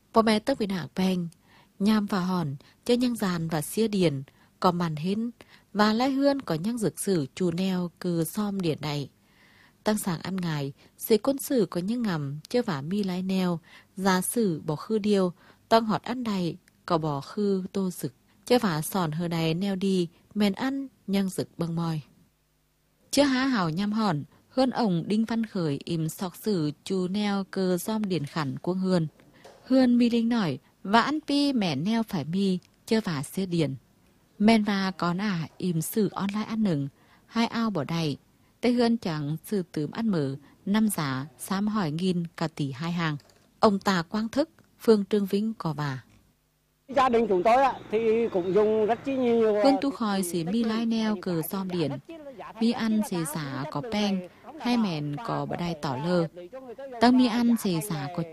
Bố mẹ tức vì nạc bèn, nham và hòn, cho nhang giàn và xia điền, có màn hến, và lai hươn có nhang dược sử chù neo cừ xóm điển này. Tăng sáng ăn ngày, sĩ quân sử có những ngầm, chơ vả mi lái neo, giả sử bỏ khư điêu, tông họt ăn đầy, có bỏ khư tô rực, chơ vả sòn hờ đầy neo đi, mền ăn, nhang rực bâng mòi. Chưa há hào nham hòn, hươn ổng đinh văn khởi im sọc sử chù neo cờ xóm điển khẳng cuông hươn. Hươn mi linh nổi, và ăn pi mẹ neo phải mi, chơ vả xưa điển. Men và con im sử online ăn nừng, hai ao bỏ đầy. Tây hươn chẳng sư tướm ăn mở, năm giá, xám hỏi nghìn cả tỷ hai hàng. Ông ta quang thức, Phương Trương Vĩnh có bà. Gia đình chúng tôi thì cũng dùng rất chi nhiều. Hương tu khỏi xỉ mi lai neo cờ xóm điển. Mi ăn xì xả có peng, hai mẹn có bờ đai tỏ lơ. Tăng mi ăn xì xả có